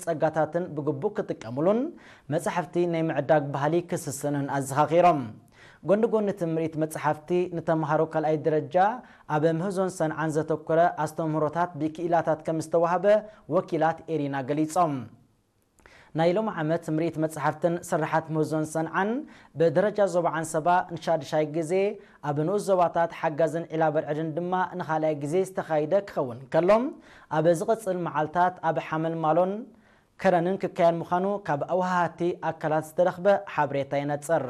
ጸጋታትን ብግቡእ ክትቀምሉን መጽሐፍቲ ናይ ምዕዳግ ባህሊ ክስስንን ኣዘኻኺሮም ጎንጎን ትምሪት መጽሐፍቲ ንተማሃሮ ካልኣይ ደረጃ ኣብ ምህዞን ሰንዓን ዘተኮረ ኣስተምህሮታት ብክኢላታት ከም ዝተዋሃበ ወኪላት ኤሪና ገሊጾም ናይሎም ዓመት ትምሪት መጽሐፍትን ስራሓት ምህዞን ሰንዓን በደረጃ ዞባ አንሰባ ንሻድሻይ ግዜ ኣብ ንኡስ ዞባታት ሓጋዝን ዒላበር ዕድን ድማ ንኻልኣይ ግዜ ዝተኻይደ ክኸውን ከሎም ኣብ ዝቕጽል መዓልታት ኣብ ሓመል ማሎን ከረንን ክካየድ ምዃኑ ካብ ኣወሃሃቲ ኣካላት ዝተረኽበ ሓበሬታ ይነጽር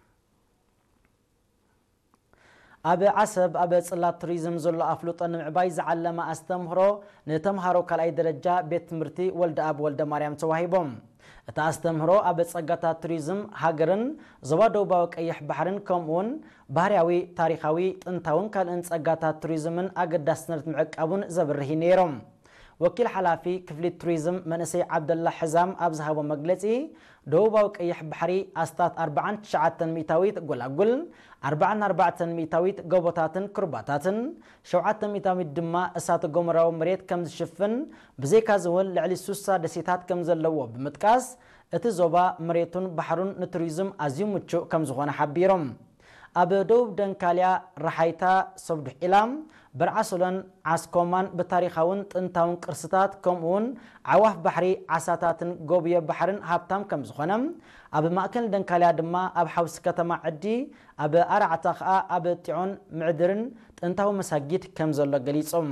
ኣብ ዓሰብ ኣብ ጽላት ቱሪዝም ዘሎ ኣፍልጦ ንምዕባይ ዝዓለመ ኣስተምህሮ ንተምሃሮ ካልኣይ ደረጃ ቤት ትምህርቲ ወልደ ኣብ ወልደ ማርያም ተዋሂቦም እቲ ኣስተምህሮ ኣብ ጸጋታት ቱሪዝም ሃገርን ዞባ ደቡባዊ ቀይሕ ባሕርን ከምኡውን ባህርያዊ ታሪኻዊ ጥንታውን ካልእን ጸጋታት ቱሪዝምን ኣገዳስነት ምዕቃቡን ዘብርህ ነይሮም ወኪል ሓላፊ ክፍሊ ቱሪዝም መንእሰይ ዓብደላ ሕዛም ኣብ ዝሃቦ መግለጺ ደቡባዊ ቀይሕ ባሕሪ ኣስታት 49 ሚታዊት ጎላጉል 44 ሚታዊት ጎቦታትን ኩርባታትን 7 ሚታዊት ድማ እሳተ ገሞራዊ መሬት ከም ዝሽፍን ብዘይካ ዝውን ልዕሊ 60 ደሴታት ከም ዘለዎ ብምጥቃስ እቲ ዞባ መሬቱን ባሕሩን ንቱሪዝም ኣዝዩ ምቹእ ከም ዝኾነ ሓቢሮም ኣብ ደቡብ ደንካልያ ረሓይታ ሰብዱሕ ኢላም በርዓሰሎን ዓስኮማን በታሪኻውን ጥንታውን ቅርስታት ከምኡውን ዓዋፍ ባሕሪ ዓሳታትን ጎብየ ባሕርን ሃብታም ከም ዝኾነም ኣብ ማእከል ደንካልያ ድማ ኣብ ሓውሲ ከተማ ዕዲ ኣብ ኣርዓታ ኸኣ ኣብ ጢዖን ምዕድርን ጥንታዊ መሳጊድ ከም ዘሎ ገሊጾም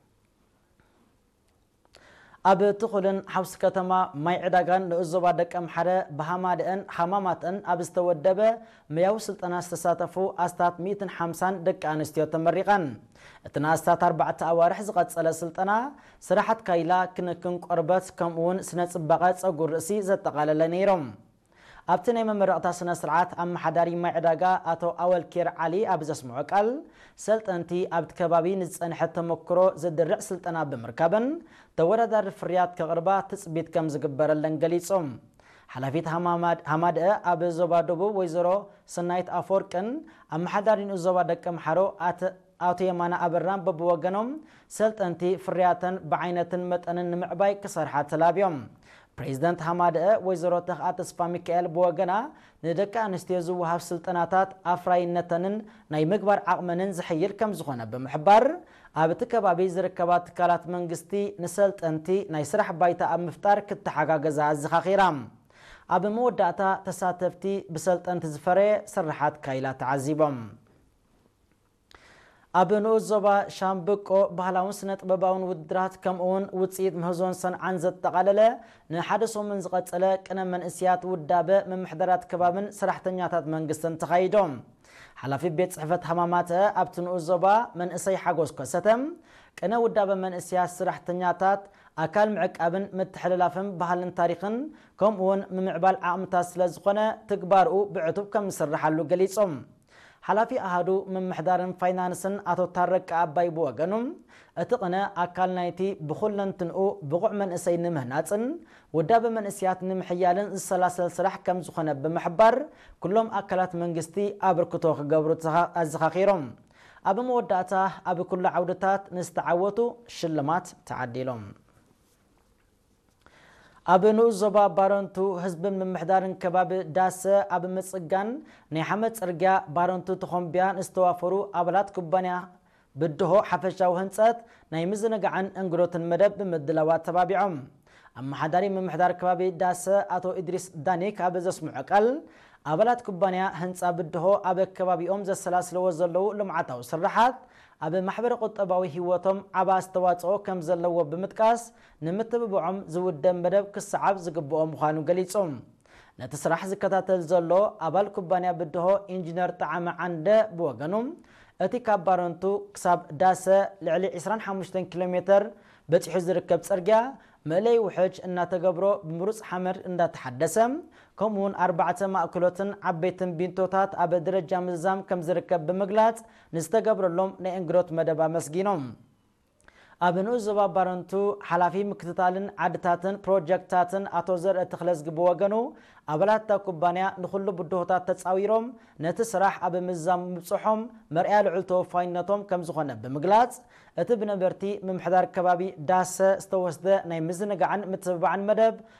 ኣብ ትኹልን ሓውሲ ከተማ ማይ ዕዳጋን ንእዞባ ደቀ ምሓረ ብሃማድአን ሓማማተን ኣብ ዝተወደበ መያዊ ስልጠና ዝተሳተፉ ኣስታት 150 ደቂ ኣንስትዮ ተመሪቐን እቲ ንኣስታት 4 ኣዋርሕ ዝቐጸለ ስልጠና ስራሓት ካይላ ክንክን ቆርበት ከምኡውን ስነ ጽባቐ ጸጉር ርእሲ ዘጠቓለለ ነይሮም ኣብቲ ናይ መመረቕታ ስነ ስርዓት ኣመሓዳሪ ማይ ዕዳጋ ኣቶ ኣወልኬር ዓሊ ኣብ ዘስምዖ ቃል ሰልጠንቲ ኣብቲ ከባቢ ንዝጸንሐ ተመክሮ ዘድርዕ ስልጠና ብምርካበን ተወዳዳሪ ፍርያት ከቕርባ ትጽቢት ከም ዝግበረለን ገሊጾም ሓላፊት ሃማድአ ኣብ ዞባ ደቡብ ወይዘሮ ሰናይት ኣፈወርቅን ኣመሓዳሪ ንኡስ ዞባ ደቀ ምሓሮ ኣቶ የማና ኣበራን በብወገኖም ሰልጠንቲ ፍርያትን ብዓይነትን መጠንን ንምዕባይ ክሰርሓ ተላብዮም ፕሬዝዳንት ሃማድአ ወይዘሮ ተኽኣ ተስፋ ሚካኤል ብወገና ንደቂ ኣንስትዮ ዝወሃብ ስልጠናታት ኣፍራይነተንን ናይ ምግባር ዓቕመንን ዝሕይል ከም ዝኾነ ብምሕባር ኣብቲ ከባቢ ዝርከባ ትካላት መንግስቲ ንሰልጠንቲ ናይ ስራሕ ባይታ ኣብ ምፍጣር ክትሓጋገዛ ኣዘኻኺራ ኣብ መወዳእታ ተሳተፍቲ ብሰልጠንቲ ዝፈረየ ስራሓት ካይላ ተዓዚቦም ኣብ ንኡስ ዞባ ሻምብቆ ባህላውን ስነ ጥበባውን ውድድራት ከምኡውን ውፅኢት ምህዞን ሰንዓን ዘጠቓለለ ንሓደ ሰሙን ዝቐጸለ ቅነ መንእስያት ውዳበ ምምሕዳራት ከባብን ስራሕተኛታት መንግስትን ተኻይዶም ሓላፊ ቤት ጽሕፈት ሃማማተ ኣብቲ ንኡስ ዞባ መንእሰይ ሓጎስ ኮሰተም ቅነ ውዳበ መንእስያት ስራሕተኛታት ኣካል ምዕቃብን ምትሕልላፍን ባህልን ታሪኽን ከምኡውን ምምዕባል ዓቕምታት ስለ ዝኾነ ትግባርኡ ብዕቱብ ከም ዝስርሓሉ ገሊጾም ሓላፊ ኣሃዱ ምምሕዳርን ፋይናንስን ኣቶ ታረቀ ኣባይ ብወገኑም እቲ ቅነ ኣካል ናይቲ ብኹለንትንኡ ብቑዕ መንእሰይ ንምህናፅን ውዳበ መንእስያት ንምሕያልን ዝሰላሰል ስራሕ ከም ዝኾነ ብምሕባር ኩሎም ኣካላት መንግስቲ ኣበርክቶ ክገብሩ ኣዘኻኺሮም ኣብ መወዳእታ ኣብ ኩሉ ዓውድታት ንዝተዓወቱ ሽልማት ተዓዲሎም ኣብ ንኡስ ዞባ ባረንቱ ህዝብን ምምሕዳርን ከባቢ ዳሰ ኣብ ምጽጋን ናይ ሓመድ ጽርግያ ባረንቱ ተኾምብያ ንዝተዋፈሩ ኣባላት ኩባንያ ብድሆ ሓፈሻዊ ህንፀት ናይ ምዝንጋዕን እንግዶትን መደብ ብምድላዋት ተባቢዖም ኣመሓዳሪ ምምሕዳር ከባቢ ዳሰ ኣቶ ኢድሪስ ዳኒክ ኣብ ዘስምዖ ቃል ኣባላት ኩባንያ ህንፃ ብድሆ ኣብ ከባቢኦም ዘሰላስለዎ ዘለዉ ልምዓታዊ ስራሓት ኣብ ማሕበረ ቁጠባዊ ህይወቶም ዓባ ኣስተዋጽኦ ከም ዘለዎ ብምጥቃስ ንምትብብዖም ዝውደብ መደብ ክሰዓብ ዝግብኦ ምዃኑ ገሊጾም ነቲ ስራሕ ዝከታተል ዘሎ ኣባል ኩባንያ ብድሆ ኢንጂነር ጣዕመ ዓንደ ብወገኑ እቲ ካብ ባረንቱ ክሳብ ዳሰ ልዕሊ 25 ኪሎ ሜትር በፂሑ ዝርከብ ጽርግያ መለይ ውሕጅ እናተገብሮ ብምሩጽ ሓመድ እንዳተሓደሰ ከምኡውን 4 ማእከሎትን ዓበይትን ቢንቶታት ኣብ ደረጃ ምዛም ከም ዝርከብ ብምግላጽ ንዝተገብረሎም ናይ እንግዶት መደብ ኣመስጊኖም ኣብ ንኡስ ዞባ ባረንቱ ሓላፊ ምክትታልን ዓድታትን ፕሮጀክታትን ኣቶ ዘርአ ተኽለዝጊ ብወገኑ ኣባላት ኩባንያ ንኹሉ ብድሆታት ተጻዊሮም ነቲ ስራሕ ኣብ ምዛም ምብጽሖም መርኣያ ልዑል ተወፋይነቶም ከም ዝኾነ ብምግላጽ እቲ ብነበርቲ ምምሕዳር ከባቢ ዳሰ ዝተወስደ ናይ ምዝንጋዕን ምትብባዕን መደብ